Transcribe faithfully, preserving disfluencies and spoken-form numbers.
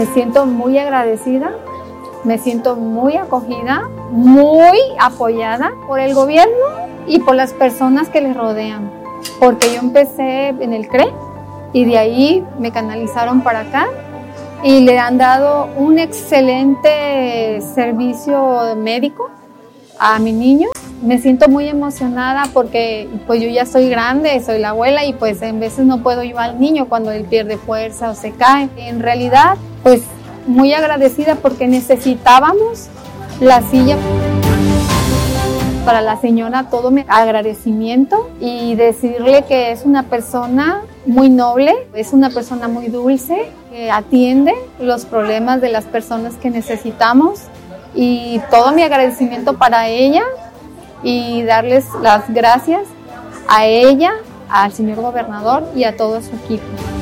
Me siento muy agradecida, me siento muy acogida, muy apoyada por el gobierno y por las personas que les rodean, porque yo empecé en el C R E y de ahí me canalizaron para acá y le han dado un excelente servicio médico a mi niño. Me siento muy emocionada porque pues yo ya soy grande, soy la abuela y pues en veces no puedo llevar al niño cuando él pierde fuerza o se cae. En realidad, pues muy agradecida porque necesitábamos la silla. Para la señora todo mi agradecimiento y decirle que es una persona muy noble, es una persona muy dulce, que atiende los problemas de las personas que necesitamos y todo mi agradecimiento para ella y darles las gracias a ella, al señor gobernador y a todo su equipo.